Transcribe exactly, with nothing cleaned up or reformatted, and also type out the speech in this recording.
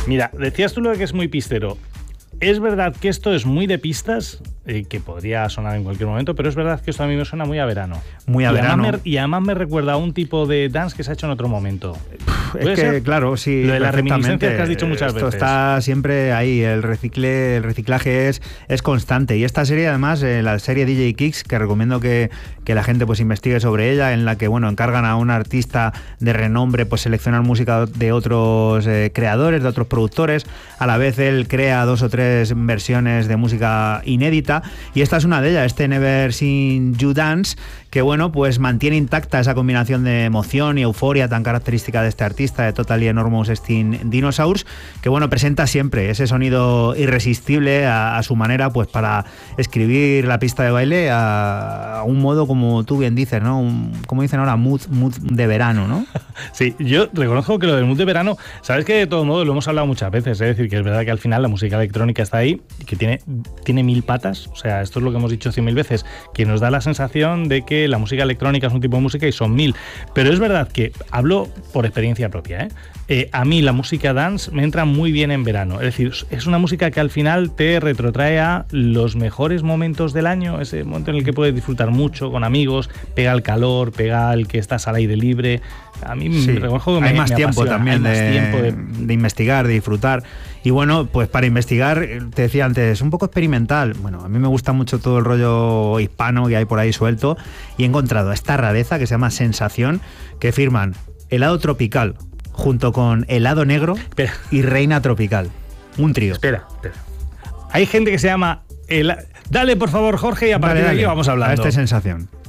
Mira, decías tú lo de que es muy pistero. Es verdad que esto es muy de pistas, eh, que podría sonar en cualquier momento, pero es verdad que esto a mí me suena muy a verano. Muy a y verano. Además me, y además me recuerda a un tipo de dance que se ha hecho en otro momento. Es que, ser? claro, sí. Lo de las reminiscencias que has dicho muchas esto veces. Está siempre ahí, el recicle, el reciclaje es, es constante. Y esta serie, además, eh, la serie D J Kicks, que recomiendo que, que la gente pues investigue sobre ella, en la que, bueno, encargan a un artista de renombre pues seleccionar música de otros eh, creadores, de otros productores. A la vez él crea dos o tres versiones de música inédita, y esta es una de ellas, este Never Seen You Dance, que bueno, pues mantiene intacta esa combinación de emoción y euforia tan característica de este artista, de Totally Enormous Steam Dinosaurs, que bueno, presenta siempre ese sonido irresistible a, a su manera, pues para escribir la pista de baile a, a un modo, como tú bien dices, ¿no? Un, como dicen ahora, mood, mood de verano, ¿no? Sí, yo reconozco que lo del mood de verano, sabes que de todo modo lo hemos hablado muchas veces, es decir, que es verdad que al final la música electrónica está ahí y que tiene, tiene mil patas, o sea, esto es lo que hemos dicho cien mil veces, que nos da la sensación de que la música electrónica es un tipo de música y son mil, pero es verdad que hablo por experiencia propia, ¿eh? Eh, a mí la música dance me entra muy bien en verano, es decir, es una música que al final te retrotrae a los mejores momentos del año, ese momento en el que puedes disfrutar mucho con amigos, pega el calor, pega el que estás al aire libre. A mí sí, me reconozco que me, hay más me tiempo apasiona. también hay más de, tiempo de... de investigar, de disfrutar. Y bueno, pues para investigar, te decía antes, un poco experimental. Bueno, a mí me gusta mucho todo el rollo hispano que hay por ahí suelto, y he encontrado esta rareza que se llama Sensación, que firman helado tropical junto con helado negro Espera. y reina tropical. Un trío. Espera, espera. Hay gente que se llama... El... Dale, por favor, Jorge, y a partir Dale, de aquí dale, vamos hablando. a esta Sensación.